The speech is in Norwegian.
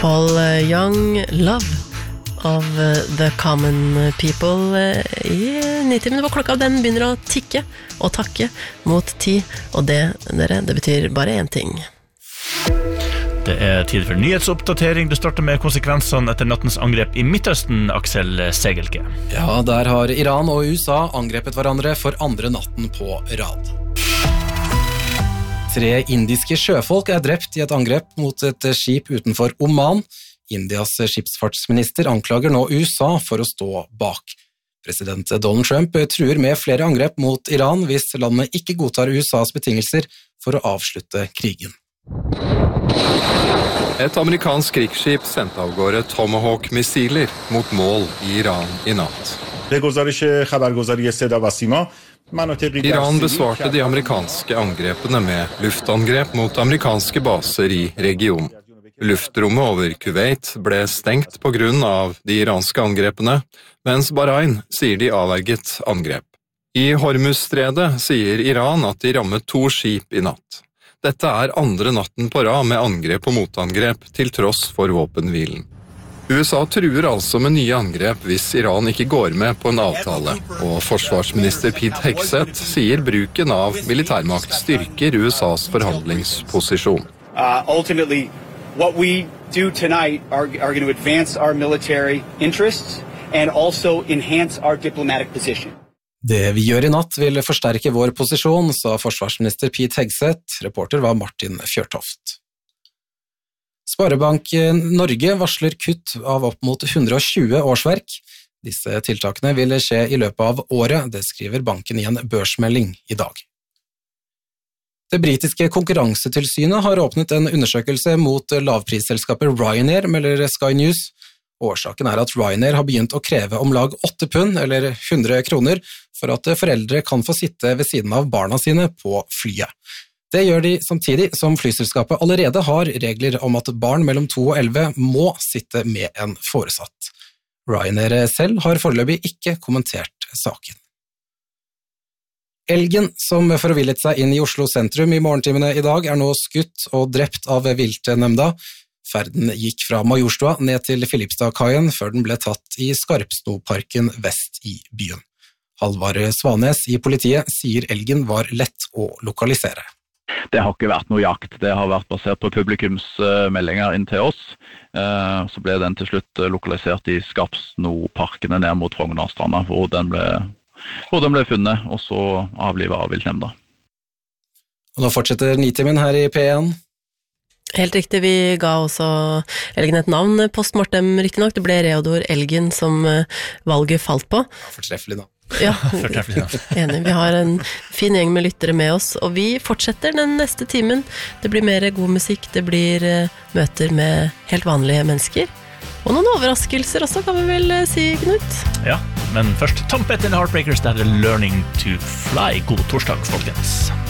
Paul Young, Love of the Common People I 90 på klokka. Den begynner å tikke og takke mot 10, og det, dere, det betyr bare en ting. Det tid for nyhetsoppdatering. Det starter med konsekvensene etter nattens angrep I Midtøsten, Aksel Segelke. Ja, der har Iran og USA angrepet hverandre for andre natten på rad. 3 indiske sjøfolk drept I et angrep mot et skip utenfor Oman. Indias skipsfartsminister anklager nå USA for å stå bak. President Donald Trump truer med flere angrep mot Iran hvis landet ikke godtar USAs betingelser for å avslutte krigen. Et amerikansk krigsskip sendte av gårde Tomahawk-missiler mot mål I Iran I natt. Iran besvarte de amerikanske angrepene med luftangrep mot amerikanske baser I regionen. Luftrommet over Kuwait ble stengt på grunn av de iranske angrepene, mens Bahrain sier de avverget angrep. I Hormuzstredet sier Iran at de rammet 2 skip I natt. Dette andre natten på rad med angrep og motangrep til tross for våpenhvilen. USA truer altså med nye angrep hvis Iran ikke går med på en avtale, og forsvarsminister Pete Hegseth sier bruken av militærmakt styrker USAs forhandlingsposisjon. Ultimately, what we do tonight are going to advance our military interests and also enhance our diplomatic position. Det vi gjør I natt vil forsterke vår posisjon, sa forsvarsminister Pete Hegseth. Reporter var Martin Fjørtoft. Sparebank Norge varsler kutt av opp mot 120 årsverk. Disse tiltakene vil skje I løpet av året, det skriver banken I en børsmelding I dag. Det britiske konkurransetilsynet har åpnet en undersøkelse mot lavprisselskapet Ryanair, melder Sky News. Årsaken at Ryanair har begynt å kreve om lag 8 pund, eller 100 kroner, for at foreldre kan få sitte ved siden av barna sine på flyet. Det gjør de samtidig som flyselskapet allerede har regler om at barn mellom 2 og 11 må sitte med en foresatt. Ryanair selv har foreløpig ikke kommentert saken. Elgen som forvillet seg inn I Oslo sentrum I morgentimene I dag nå skutt og drept av viltnemnda. Ferden gikk fra Majorstua ned til Filipstadkaien før den ble tatt I Skarpsnoparken vest I byen. Halvard Svanes I politiet sier elgen var lett å lokalisere. Det har ikke vært noe jakt, det har vært basert på publikumsmeldinger inn til oss. Så ble den til slutt lokalisert I Skarpsnoparkene ned mot Frognerstranda, hvor den ble funnet, og så avlivet av viltnemnda. Og nå fortsetter Nitimen her I P1. Helt riktig, vi ga også elgen et navn, postmortem riktig nok. Det ble Reodor Elgen som valget falt på. Ja, fortreffelig da. Ja, enig. Vi har en fin gjeng med lyttere med oss, og vi fortsetter den neste timen. Det blir mer god musikk, det blir møter med helt vanlige mennesker. Og noen overraskelser også, kan vi vel si, Knut? Ja, men først Tom Petty and the Heartbreakers, der Learning to Fly. God torsdag, folkens.